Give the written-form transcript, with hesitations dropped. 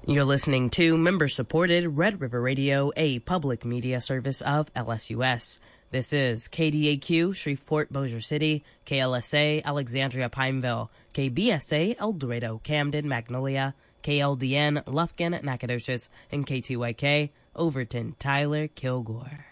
You're listening to member-supported Red River Radio, a public media service of LSUS. This is KDAQ, Shreveport, Bossier City, KLSA, Alexandria, Pineville, KBSA, El Dorado, Camden, Magnolia, KLDN, Lufkin, Nacogdoches, and KTYK, Overton, Tyler, Kilgore.